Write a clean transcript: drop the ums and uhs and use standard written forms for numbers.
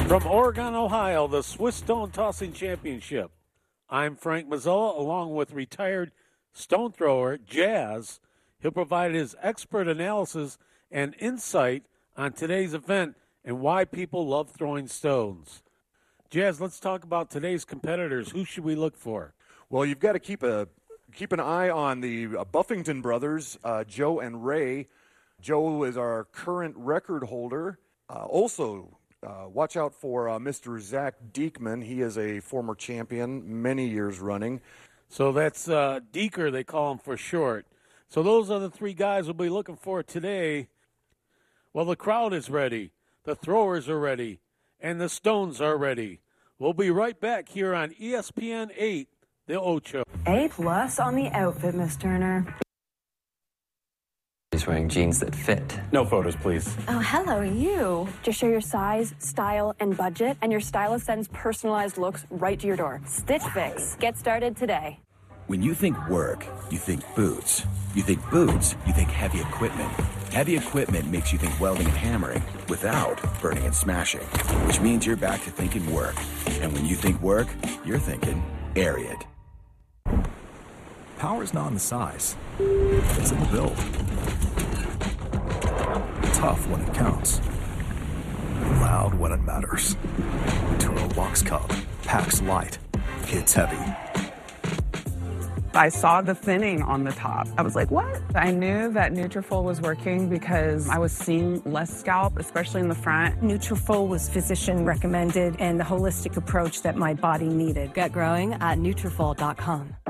From Oregon, Ohio, the Swiss Stone Tossing Championship. I'm Frank Mazzola, along with retired stone thrower Jazz. He'll provide his expert analysis and insight on today's event and why people love throwing stones. Jazz, let's talk about today's competitors. Who should we look for? Well, you've got to keep an eye on the Buffington brothers, Joe and Ray. Joe is our current record holder. Watch out for Mr. Zach Diekman. He is a former champion, many years running. So that's Deeker, they call him for short. So those are the three guys we'll be looking for today. Well, the crowd is ready, the throwers are ready, and the stones are ready. We'll be right back here on ESPN 8, the Ocho. A+ on the outfit, Miss Turner. He's wearing jeans that fit. No photos, please. Oh, hello, you. Just share your size, style, and budget, and your stylist sends personalized looks right to your door. Stitch Fix. Get started today. When you think work, you think boots. You think boots, you think heavy equipment. Heavy equipment makes you think welding and hammering without burning and smashing, which means you're back to thinking work. And when you think work, you're thinking Ariat. Power's not in the size. It's in the build. Tough when it counts. Loud when it matters. Turo Box Cub. Packs light. Hits heavy. I saw the thinning on the top. I was like, what? I knew that Nutrafol was working because I was seeing less scalp, especially in the front. Nutrafol was physician recommended and the holistic approach that my body needed. Get growing at Nutrafol.com.